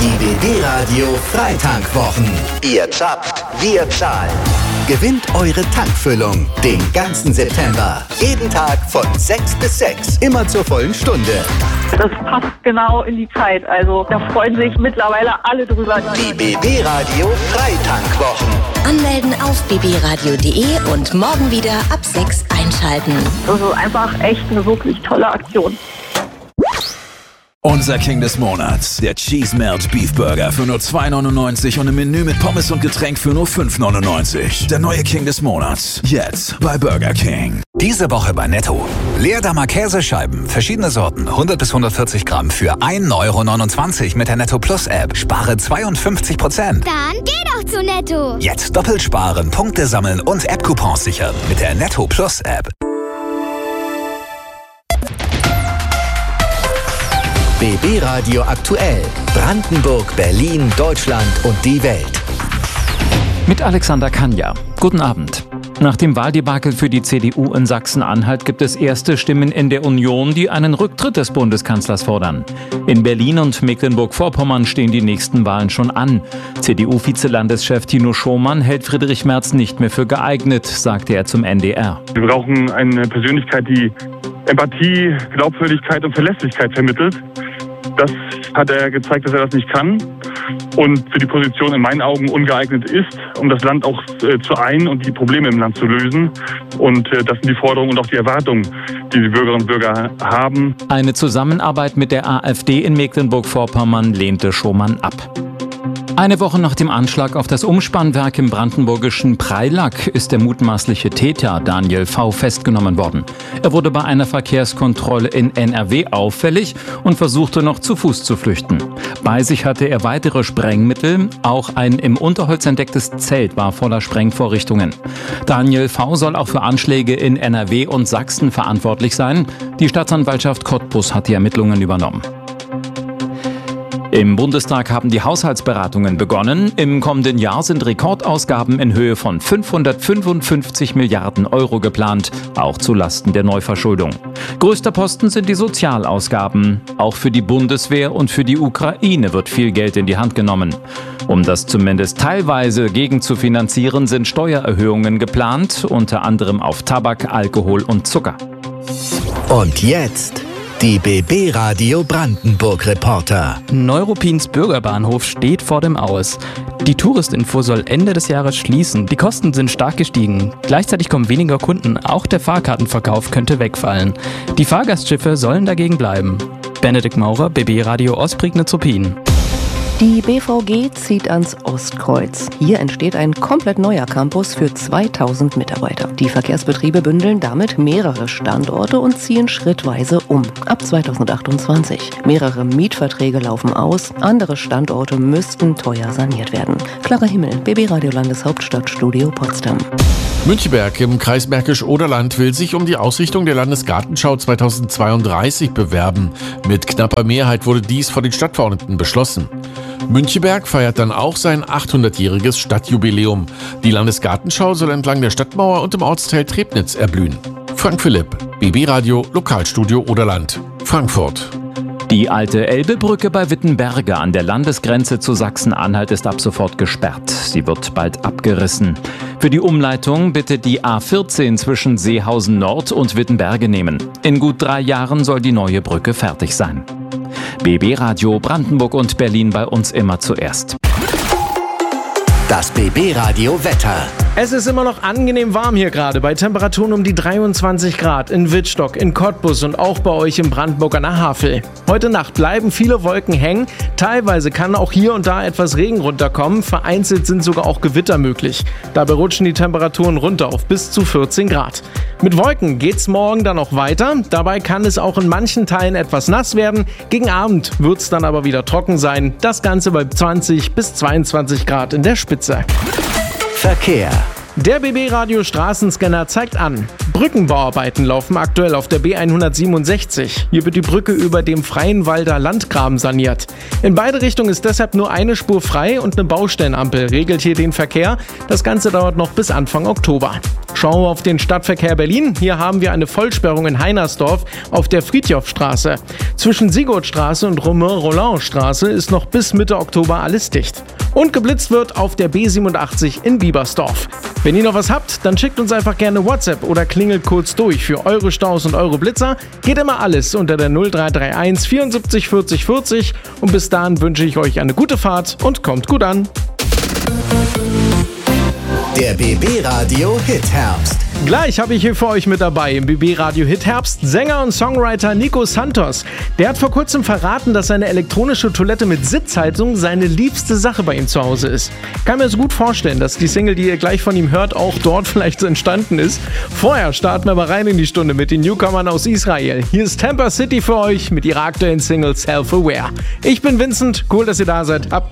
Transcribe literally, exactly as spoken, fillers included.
Die B B-Radio Freitankwwochen. Ihr zapft, wir zahlen. Gewinnt eure Tankfüllung den ganzen September. Jeden Tag von sechs bis sechs. Immer zur vollen Stunde. Das passt genau in die Zeit. Also da freuen sich mittlerweile alle drüber. Die B B-Radio Freitankwwochen. Anmelden auf b b radio punkt d e und morgen wieder ab sechs einschalten. Das ist einfach echt eine wirklich tolle Aktion. Unser King des Monats, der Cheese Melt Beef Burger für nur zwei neunundneunzig und ein Menü mit Pommes und Getränk für nur fünf neunundneunzig. Der neue King des Monats, jetzt bei Burger King. Diese Woche bei Netto. Leerdammer Käsescheiben, verschiedene Sorten, hundert bis hundertvierzig Gramm für ein Euro neunundzwanzig mit der Netto Plus App. Spare zweiundfünfzig Prozent. Dann geh doch zu Netto. Jetzt doppelt sparen, Punkte sammeln und App-Coupons sichern mit der Netto Plus App. B B-Radio aktuell. Brandenburg, Berlin, Deutschland und die Welt. Mit Alexander Kanja. Guten Abend. Nach dem Wahldebakel für die C D U in Sachsen-Anhalt gibt es erste Stimmen in der Union, die einen Rücktritt des Bundeskanzlers fordern. In Berlin und Mecklenburg-Vorpommern stehen die nächsten Wahlen schon an. C D U-Vizelandeschef Tino Schomann hält Friedrich Merz nicht mehr für geeignet, sagte er zum N D R. Wir brauchen eine Persönlichkeit, die Empathie, Glaubwürdigkeit und Verlässlichkeit vermittelt. Das hat er gezeigt, dass er das nicht kann und für die Position in meinen Augen ungeeignet ist, um das Land auch äh, zu ein und die Probleme im Land zu lösen. Und äh, das sind die Forderungen und auch die Erwartungen, die die Bürgerinnen und Bürger haben. Eine Zusammenarbeit mit der AfD in Mecklenburg-Vorpommern lehnte Schomann ab. Eine Woche nach dem Anschlag auf das Umspannwerk im brandenburgischen Preilack ist der mutmaßliche Täter Daniel V. festgenommen worden. Er wurde bei einer Verkehrskontrolle in N R W auffällig und versuchte noch zu Fuß zu flüchten. Bei sich hatte er weitere Sprengmittel, auch ein im Unterholz entdecktes Zelt war voller Sprengvorrichtungen. Daniel V. soll auch für Anschläge in N R W und Sachsen verantwortlich sein. Die Staatsanwaltschaft Cottbus hat die Ermittlungen übernommen. Im Bundestag haben die Haushaltsberatungen begonnen. Im kommenden Jahr sind Rekordausgaben in Höhe von fünfhundertfünfundfünfzig Milliarden Euro geplant, auch zu Lasten der Neuverschuldung. Größter Posten sind die Sozialausgaben. Auch für die Bundeswehr und für die Ukraine wird viel Geld in die Hand genommen. Um das zumindest teilweise gegenzufinanzieren, sind Steuererhöhungen geplant, unter anderem auf Tabak, Alkohol und Zucker. Und jetzt die B B-Radio Brandenburg-Reporter. Neuruppins Bürgerbahnhof steht vor dem Aus. Die Touristinfo soll Ende des Jahres schließen. Die Kosten sind stark gestiegen. Gleichzeitig kommen weniger Kunden. Auch der Fahrkartenverkauf könnte wegfallen. Die Fahrgastschiffe sollen dagegen bleiben. Benedikt Maurer, B B-Radio Ostprignitz-Ruppin. Die B V G zieht ans Ostkreuz. Hier entsteht ein komplett neuer Campus für zweitausend Mitarbeiter. Die Verkehrsbetriebe bündeln damit mehrere Standorte und ziehen schrittweise um. Ab zweitausendachtundzwanzig. Mehrere Mietverträge laufen aus. Andere Standorte müssten teuer saniert werden. Klarer Himmel, B B-Radio Landeshauptstadtstudio Potsdam. Müncheberg im Kreis Märkisch-Oderland will sich um die Ausrichtung der Landesgartenschau zweitausendzweiunddreißig bewerben. Mit knapper Mehrheit wurde dies von den Stadtverordneten beschlossen. Müncheberg feiert dann auch sein achthundertjähriges Stadtjubiläum. Die Landesgartenschau soll entlang der Stadtmauer und im Ortsteil Trebnitz erblühen. Frank Philipp, B B-Radio, Lokalstudio Oderland, Frankfurt. Die alte Elbebrücke bei Wittenberge an der Landesgrenze zu Sachsen-Anhalt ist ab sofort gesperrt. Sie wird bald abgerissen. Für die Umleitung bitte die A vierzehn zwischen Seehausen Nord und Wittenberge nehmen. In gut drei Jahren soll die neue Brücke fertig sein. B B-Radio Brandenburg und Berlin bei uns immer zuerst. Das B B-Radio Wetter. Es ist immer noch angenehm warm hier gerade, bei Temperaturen um die dreiundzwanzig Grad in Wittstock, in Cottbus und auch bei euch in Brandenburg an der Havel. Heute Nacht bleiben viele Wolken hängen, teilweise kann auch hier und da etwas Regen runterkommen, vereinzelt sind sogar auch Gewitter möglich. Dabei rutschen die Temperaturen runter auf bis zu vierzehn Grad. Mit Wolken geht's morgen dann noch weiter, dabei kann es auch in manchen Teilen etwas nass werden, gegen Abend wird's dann aber wieder trocken sein, das Ganze bei zwanzig bis zweiundzwanzig Grad in der Spitze. Verkehr. Der B B-Radio Straßenscanner zeigt an, Brückenbauarbeiten laufen aktuell auf der B hundertsiebenundsechzig. Hier wird die Brücke über dem Freienwalder Landgraben saniert. In beide Richtungen ist deshalb nur eine Spur frei und eine Baustellenampel regelt hier den Verkehr. Das Ganze dauert noch bis Anfang Oktober. Schauen wir auf den Stadtverkehr Berlin. Hier haben wir eine Vollsperrung in Heinersdorf auf der Friedhofstraße. Zwischen Sigurtstraße und Romain-Rolland-Straße ist noch bis Mitte Oktober alles dicht. Und geblitzt wird auf der B siebenundachtzig in Biebersdorf. Wenn ihr noch was habt, dann schickt uns einfach gerne WhatsApp oder klingelt kurz durch für eure Staus und eure Blitzer. Geht immer alles unter der null drei drei eins vierundsiebzig vierzig vierzig. Und bis dahin wünsche ich euch eine gute Fahrt und kommt gut an. Der B B-Radio Hit Herbst. Gleich habe ich hier für euch mit dabei im B B-Radio Hit Herbst Sänger und Songwriter Nico Santos. Der hat vor kurzem verraten, dass seine elektronische Toilette mit Sitzheizung seine liebste Sache bei ihm zu Hause ist. Kann mir so gut vorstellen, dass die Single, die ihr gleich von ihm hört, auch dort vielleicht so entstanden ist. Vorher starten wir aber rein in die Stunde mit den Newcomern aus Israel. Hier ist Tampa City für euch mit ihrer aktuellen Single Self-Aware. Ich bin Vincent, cool, dass ihr da seid. Habt